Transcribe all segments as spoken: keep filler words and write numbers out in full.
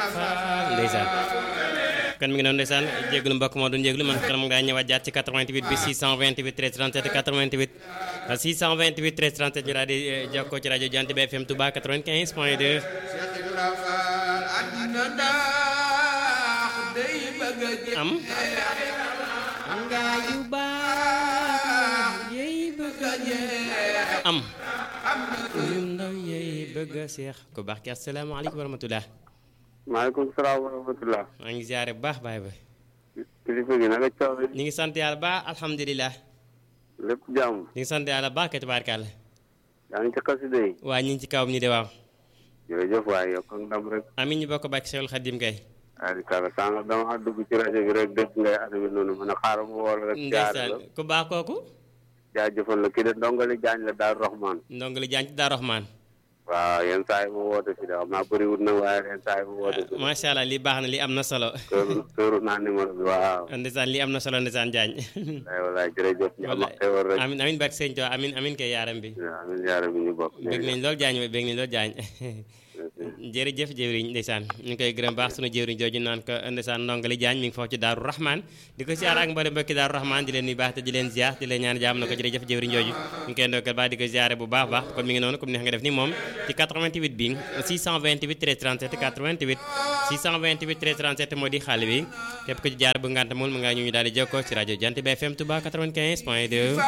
ndeysaan kon mi ngi noonu ndeysaan jégalu mbokk moo doon jégalu man kanam ngaa ñëwaat jaar ci quatre-vingt-huit bi six cent vingt-huit treize trente-sept quatre-vingt-huit six cent vingt-huit treize trente-sept ñu daal di jokkoo ci rajo Jant bi F M Touba quatre-vingt-quinze point deux am am ñun ndaw yey bëgg a seex ku baax ki asalaamaaleykum wa rahmatulah. maaleykum salaam wa rahmatulah. maa ngi ziare bu baax baay ba. kilifa gi naka coono. ñu ngi sant yàlla baax alhamdulilah. lépp jàmm. ñu ngi sant yàlla baax kay tubaarkàlla. yaa ngi ci xasida yi. waa ñu ngi ci kawam ñu de waaw. jërëjëf waay yokk ak ndam rek. amiin ñu bokk bàkk Seexul Xadim kay. waaye kàlla sànq dama dugg ci rajo bi rek dégg ngay animé noonu mën a xaaral mu woo la rek. ndeysaan ku baax kooku. jaajëfal la kii de ndongali jaañ la Daaru Rahman. ndongali jaañ ci Daaru Rahman. waaw yenn saa yi mu woote fi de xam naa bëriwul na waaye yenn saa yi mu woote fi. macha allah lii baax na lii am na solo. sóoru sóoru naa numéro bi waaw. ndeysaan lii am na solo ndeysaan jaañ. wallaay wallaay jërëjëf. ñu am ak xewal rek. amiin amiin barke sëñ Tuubaa amiin amiin kay yaaram bi. amiin yaaram bi ñu bokk. bëgg nañ lool jaañ bëgg nañ lool jaañ. jërëjëf jëwriñ ndeysaan ñu ngi koy gërëm baax sunu jëwriñ jooju naan ko ndeysaan ndongali jaañ mi ngi foofu ci Daaru Rahman di ko ziar ak mbooleem mbokki Daaru Rahman di leen nuyu baax te di leen ziar di leen ñaan jaam na ko jërëjëf jëwriñ jooju ñu ngi koy ndokkal baax di ko ziare bu baax baax kon mi ngi noonu comme neex nga def ni moom ci quatre-vingt-huit bi six cent vingt-huit treize trente-sept quatre-vingt-huit six cent vingt-huit treize trente-sept moo di xaale bi képp ko ci jaar bu ngant mul mu nga ñu ñu daal di jokkoo ci rajo Jant bi F M Touba quatre-vingt-quinze point deux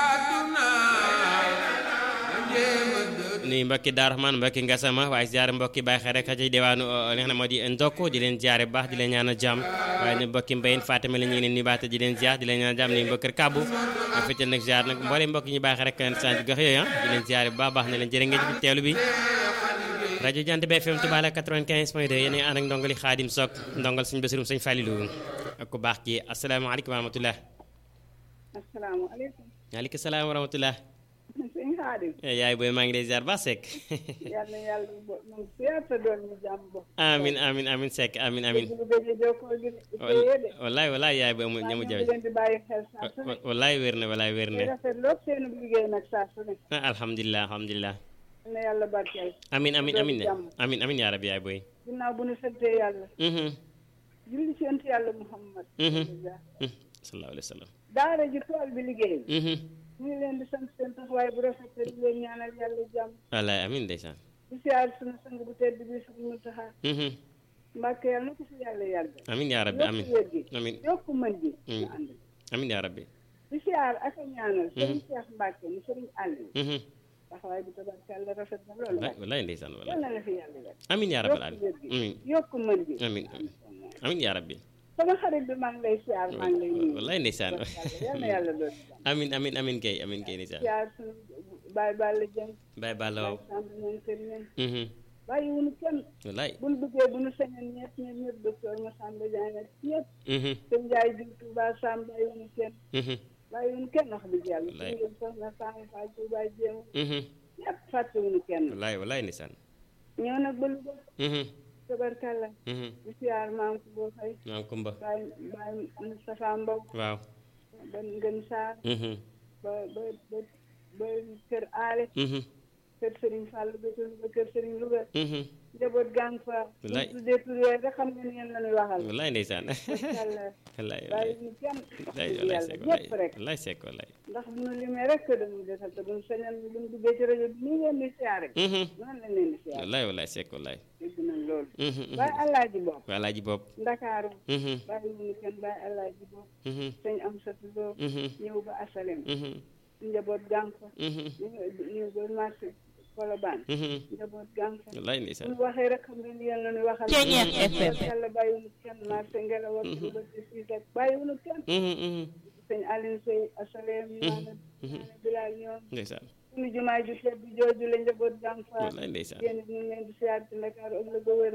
nuyu mbokki Daaru Rahman mbokki Ngasama waaye ziare mbokki Baye Xare rek ci diwaanu li nga xam ne moo di ndokk di leen ziare bu baax di leen ñaanal jàmm waaye ñu mbokki Mbayen Fatima la ñu ngi leen nuyu baax te di leen ziar di leen ñaanal jàmm nuyu mbokki Kabu ak fëccal nag ziar nag mbooleem mbokki ñu Baye Xare rek sant gox yooyu di leen ziare bu baax baax ne leen jërë ngeen ci teelu bi rajo Jant bi F M Touba la quatre-vingt-quinze point deux yéen a ngi ànd ak ndongali Xaadim Sok ndongal suñu Basirum suñu Falilu ak ku baax ki asalaamaaleykum wa rahmatulah. asalaamaaleykum. waaleykum salaam wa rahmatulah. sëñ Xaadim. yaay booy maa ngi lay ziar ba Seck. yàlla yàlla moom siyaar te doon ñu jàmm bo. amiin amiin amiin Seck amiin amiin. wallaay wallaay yaay booy amul ñamu jafe. leen di bàyyi xel saa su ne. wallaay wér na wallaay wér na. rafet lool seen liggéey nag saa su ne. alhamdulilah alhamdulilah. na yàlla barkeel. amiin amiin amiin amiin amiin yaa rabbi yaay booy. ginnaaw bu ñu santee yàlla. julli ci ent yàlla Muhammad. sallallahu alayhi wa sallam. daara ji tool bi liggéey. ñu ngi leen di sant seen taxawaay bu rafet te di leen ñaanal yàlla jàmm. wallaay amiin ndeysaan. di siyaar sunu sang bu tedd bi suñu Muntaxa. Mbàkke yàlla na ko fi yàlla yàgg. amiin yaa rabbi amiin yokku wér gi. amiin yokku mën gi. ñu ànd. amiin yaa rabbi. di siyaar ak a ñaanal. sëriñ Cheikh Mbàkke ni sëriñ Aliou. taxawaay bi tabarkàlla rafet na loolu. wallaay ndeysaan wallaay. yal na la fi yàlla yàgg. amiin yaa rabbi amiin. yokku mën gi. amiin amiin yaa rabbi. sama xarit bi maa ngi lay siyaar maa ngi lay nuyu. wallaay ndeysaan. yal na yàlla doon. amiin amiin amiin kay amiin kay ndeysaan. siyaar suñu Baye Balla Dieng. Baye Balla waaw. bàyyi wuñu kenn. wallaay. bu ñu bëggee bu ñu sañoon ñett ñett ñett docteur Massamba Diagne ak ñëpp. sëñ Ndiaye Diouf Touba Sam bàyyi wuñu kenn. bàyyi wuñu kenn wax dëgg yàlla. wallaay suñu soxna Sane Fall Touba Jéem. ñëpp fàtte wuñu kenn. wallaay wallaay ndeysaan. ñëw nag ba Louga. tabarkàlla. di siyaar maam Kumba Faye. maam Kumba. Baye Baye Moustapha Mbow. waaw. ba Ngën Sarr. ba ba ba ba Kër Aale. kër Serigne Fall ba ba kër Serigne Louga. njaboot gang fa. wallaay bu tuddee tur yooyu rek xam nga ni yéen la ñuy waxal. wallaay ndeysaan. tabarkàlla. wallaay bàyyi ñu kenn. wallaay yàlla Seck ñëpp rek. wallaay Seck wallaay. ndax bu ñu limee rek dañuy desal te bu ñu sañoon bu ñu duggee ci rajo bi nii ngeen di siyaare. noonu lañ leen di siyaare. wallaay wallaay Seck wallaay. dégg nañ loolu. bàyyi Alaaji Bopp. waa Alaaji Bopp. Ndakaaru. bàyyi wuñu kenn bàyyi Alaaji Bopp. sëñ Amsatu Lo. ñëw ba Asalem. njaboot gang fa. ñëw ba marché Colobane. njaboot gang fa. wallaay ndeysaan. bu ñu waxee rek xam nga ni yéen la ñuy waxal. Ceeñeex F M. yàlla bàyyi wuñu kenn marché Ngelaw ak ba ci Cissé bàyyi wuñu kenn. sëñ Aline Sey Asalem. maanaam Bilal ñoom. ndeysaan. suñu jumaa ju tedd jooju la njaboot gang fa. wallaay ndeysaan. yéen ñu ngi leen di siyaar ci Ndakaaru ak la ko wër.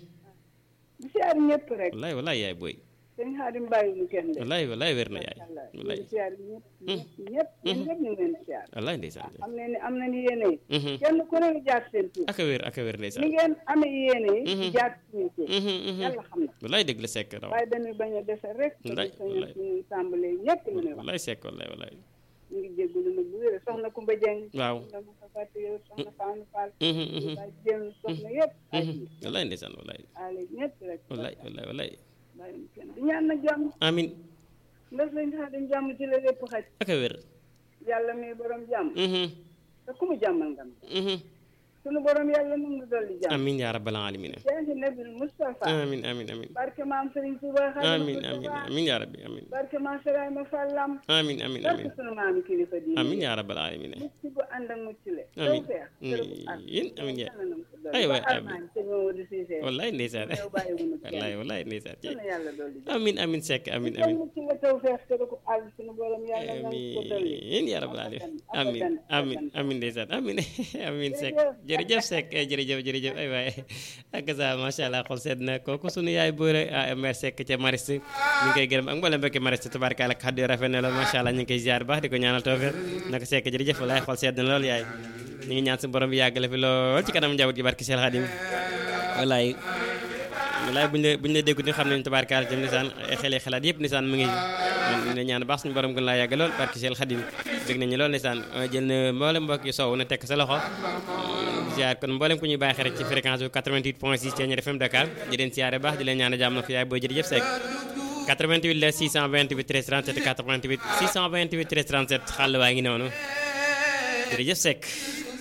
di siyaar ñëpp rek. wallaay wallaay yaay booy. sëñ Xaadim bàyyi ñu kenn de. wallaay wallaay wér na yaay. wallaay di siyaar ñëpp ñëpp ñëpp ñu ngi leen di siyaar. wallaay ndeysaan. am na ni am na ni yéene yi. kenn ku ne ñu jaar seen tur. ak a wér ak a wér ni ndeysaan. ngeen amee yéene yi. di jaar suñu tur. yàlla xam na. wallaay dëgg la Seck raw. waaye dañuy bañ a dese rek. wallaay te ñu sañoon suñu tàmbalee ñëpp ñu ne wax. wallaay Seck wallaay wallaay. ñu ngi jéggalu nag bu wér soxna Kumba Dieng waaw soxna Moussa Fatou yow soxna Fane Fall mhm mhm ba jëm soxna yëpp mhm wallaay ndeysaan wallaay ale ñëpp rek wallaay wallaay wallaay bàyyi mu kenn di ñaan nag jàmm amin ndax lañ tax dañ jàmm ci la lépp xaj ak a wér yàlla mi borom jàmm mhm te ku mu jàmmal ngam mhm sunu borom yàlla mu ngi dolli jàmm amin yaa rabbal alamin jaahi nabil Mustafa amin amin amin barke maam Serigne Touba amin amin amin yaa rabbi amin barke maam Seraima Fallam amin amin amin barke sunu maami kilifa diine amin yaa rabbal alamin mucc bu ànd ak mucc le amin tawfeex yéen amin yaa ay ay wa waay amin te ñoo di Cissé wallaay ndeysaan yow bàyyiwuñu kenn wallaay wallaay ndeysaan yàlla yàlla dolli jàmm amin amin sekk amin kenn amin mucc le tawfeex te ko àll sunu borom yàlla na ko dolli amin yaa rabbal alamin amin amin amin ndeysaan amin amin sekk jërëjëf sekk jërëjëf jërëjëf ay waay ak sa macha allah xol sedd na kooku sunu yaay boore mère sekk ca Mariste ñu ngi koy gërëm ak mboolem mbokki Mariste tubaarkalla kàddu yu rafet na lool macha allah ñu ngi koy ziar baax di ko ñaanal tawfeex naka sekk jërëjëf wallaay xol sedd na lool yaay ñu ngi ñaan su borom bi yàggale fi lool ci kanam njaboot gi barki Cheikh Khadim wallaay wallaay buñu la buñu la déggu ni xam nañu tubaarkalla tam nisaan xel xalaat yëpp nisaan mu ngi ñu ne ñaan baax suñu borom gën laa yàgg lool barki Cheikh Khadim dégg nañu lool nisaan jël na mboolem mbokk yi soow na tekk sa loxo ziar kon mboolem ku ñuy bàyyi xel rek ci fréquence bu quatre-vingt-huit point six Thiéniere F M Dakar di leen ziare baax di leen ñaan jàmm na fi yaay boo jërëjëf Seck quatre-vingt-huit la six cent vingt-huit treize trente-sept quatre-vingt-huit six cent vingt-huit treize trente-sept xàll waa ngi noonu jërëjëf Seck